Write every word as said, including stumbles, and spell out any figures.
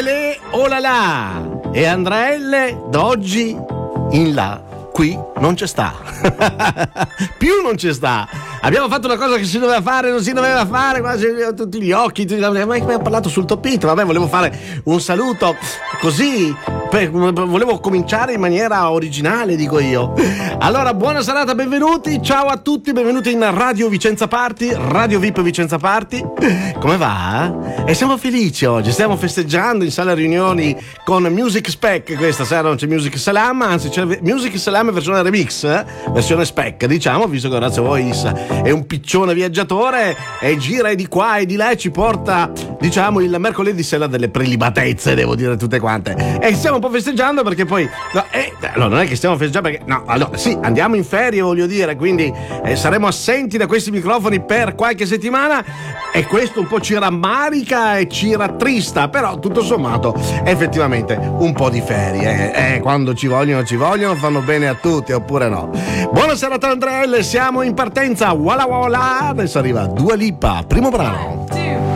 Olele, olala. E Andrea L d'oggi in là, qui non ci sta. Più non ci sta. Abbiamo fatto una cosa che si doveva fare, non si doveva fare, quasi tutti gli occhi, tutti, ma abbiamo parlato sul toppito. Vabbè, volevo fare un saluto così, per, volevo cominciare in maniera originale, dico io. Allora, buona serata, benvenuti, ciao a tutti, benvenuti in Radio Vicenza Party, Radio V I P Vicenza Party. Come va? E siamo felici oggi, stiamo festeggiando in sala riunioni con Music Spec. Questa sera non c'è Music Salam, anzi c'è Music Salam versione remix, eh? versione Spec, diciamo, visto che Orazio Voice è un piccione viaggiatore e gira di qua e di là e ci porta, diciamo, il mercoledì sera delle prelibatezze, devo dire tutte quante. E stiamo un po' festeggiando perché poi no, eh, allora non è che stiamo festeggiando perché no, allora sì, andiamo in ferie, voglio dire, quindi eh, saremo assenti da questi microfoni per qualche settimana e questo un po' ci rammarica e ci rattrista, però tutto sommato effettivamente un po' di ferie eh, eh, quando ci vogliono ci vogliono, fanno bene a tutti, oppure no. Buonasera Andrea L, siamo in partenza. Walla walla, adesso arriva Dua Lipa, primo brano.